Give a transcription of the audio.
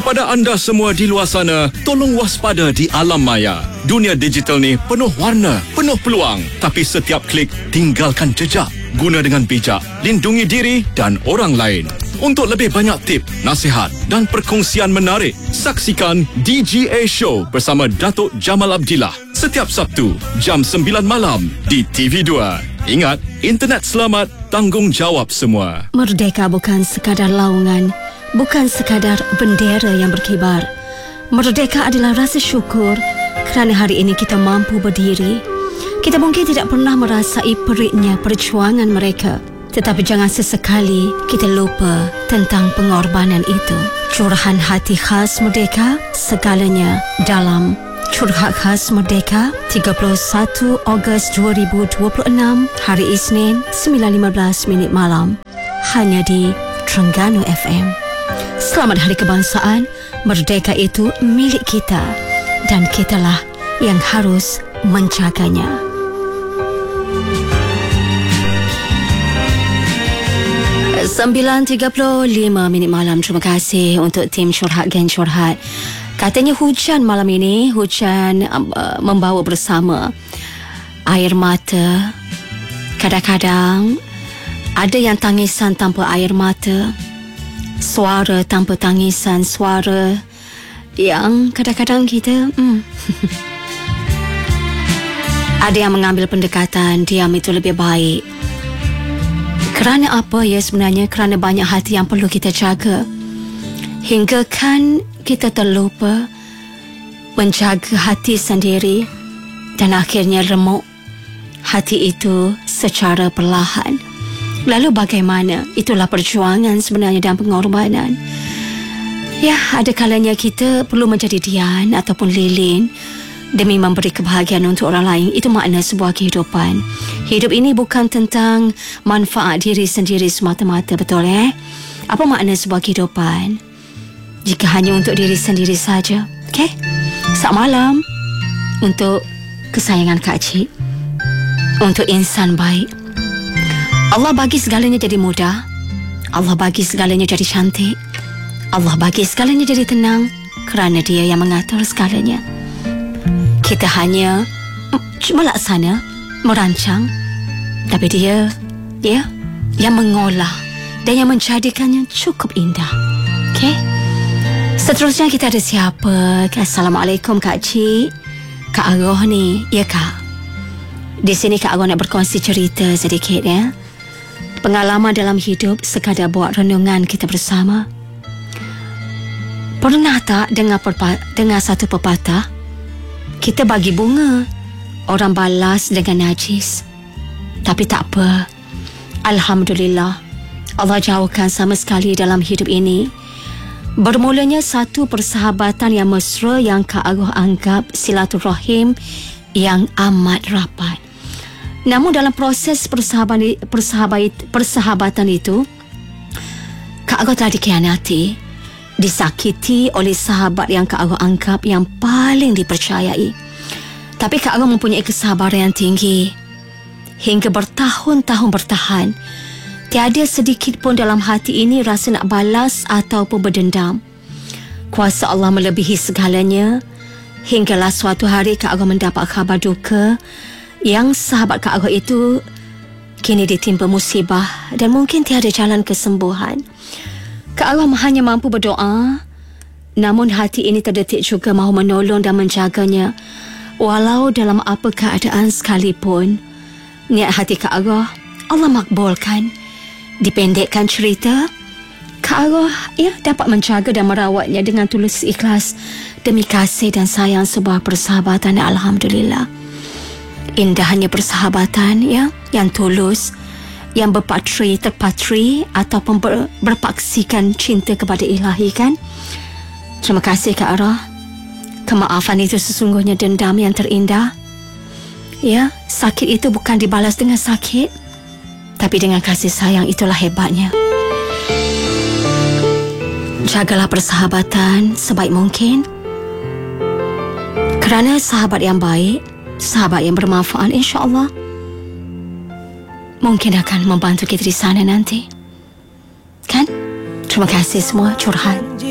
Kepada anda semua di luar sana, tolong waspada di alam maya. Dunia digital ni penuh warna, penuh peluang. Tapi setiap klik, tinggalkan jejak. Guna dengan bijak, lindungi diri dan orang lain. Untuk lebih banyak tip, nasihat dan perkongsian menarik, saksikan DGA Show bersama Datuk Jamal Abdillah setiap Sabtu, jam 9 malam di TV2. Ingat, internet selamat, tanggungjawab semua. Merdeka bukan sekadar laungan, bukan sekadar bendera yang berkibar. Merdeka adalah rasa syukur kerana hari ini kita mampu berdiri. Kita mungkin tidak pernah merasai periknya perjuangan mereka, tetapi jangan sesekali kita lupa tentang pengorbanan itu. Curahan hati khas Merdeka, segalanya dalam Curhat Khas Merdeka, 31 Ogos 2026, hari Isnin, 9.15 malam, hanya di Terengganu FM. Selamat Hari Kebangsaan. Merdeka itu milik kita dan kitalah yang harus menjaganya. 9.35 malam. Terima kasih untuk tim Curhat Geng Curhat. Katanya hujan malam ini, hujan membawa bersama air mata. Kadang-kadang ada yang tangisan tanpa air mata, suara tanpa tangisan, suara yang kadang-kadang kita ada yang mengambil pendekatan diam itu lebih baik. Kerana apa ya sebenarnya? Kerana banyak hati yang perlu kita jaga, hingga kan kita terlupa menjaga hati sendiri dan akhirnya remuk hati itu secara perlahan. Lalu bagaimana? Itulah perjuangan sebenarnya dan pengorbanan. Ya, ada kalanya kita perlu menjadi dian ataupun lilin demi memberi kebahagiaan untuk orang lain. Itu makna sebuah kehidupan. Hidup ini bukan tentang manfaat diri sendiri semata-mata, betul Apa makna sebuah kehidupan jika hanya untuk diri sendiri saja? Okey? Selamat malam untuk kesayangan Kak Cik, untuk insan baik. Allah bagi segalanya jadi mudah, Allah bagi segalanya jadi cantik, Allah bagi segalanya jadi tenang, kerana Dia yang mengatur segalanya. Kita hanya cuma laksana, merancang, tapi Dia yang mengolah dan yang menjadikannya cukup indah. Okey? Seterusnya kita ada siapa? Assalamualaikum Kak Cik, Kak Aroh ni. Ya Kak, di sini Kak Aroh nak berkongsi cerita sedikit ya. Pengalaman dalam hidup sekadar buat renungan kita bersama. Pernah tak dengar satu pepatah? Kita bagi bunga, orang balas dengan najis. Tapi tak apa, Alhamdulillah, Allah jauhkan sama sekali dalam hidup ini. Bermulanya satu persahabatan yang mesra yang Kak Aroh anggap silaturahim yang amat rapat. Namun dalam proses persahabatan itu, Kak Aroh telah dikhianati, disakiti oleh sahabat yang Kak Aroh anggap yang paling dipercayai. Tapi Kak Aroh mempunyai kesabaran yang tinggi. Hingga bertahun-tahun bertahan, tiada sedikit pun dalam hati ini rasa nak balas ataupun berdendam. Kuasa Allah melebihi segalanya. Hinggalah suatu hari Kak Aroh mendapat khabar duka yang sahabat Kak Aroh itu kini ditimpa musibah dan mungkin tiada jalan kesembuhan. Kak Aroh hanya mampu berdoa, namun hati ini terdetik juga mahu menolong dan menjaganya walau dalam apa keadaan sekalipun. Niat hati Kak Aroh Allah makbulkan. Dipendekkan cerita, Kak Aroh dapat menjaga dan merawatnya dengan tulus ikhlas demi kasih dan sayang sebuah persahabatan. Alhamdulillah. Indahnya persahabatan yang tulus, yang terpatri ataupun berpaksikan cinta kepada Ilahi kan. Terima kasih Kak Aroh. Kemaafan itu sesungguhnya dendam yang terindah. Ya, sakit itu bukan dibalas dengan sakit, tapi dengan kasih sayang. Itulah hebatnya. Jagalah persahabatan sebaik mungkin, kerana sahabat yang baik, sahabat yang bermanfaat, insya-Allah mungkin akan membantu kita di sana nanti. Kan? Terima kasih semua curhat.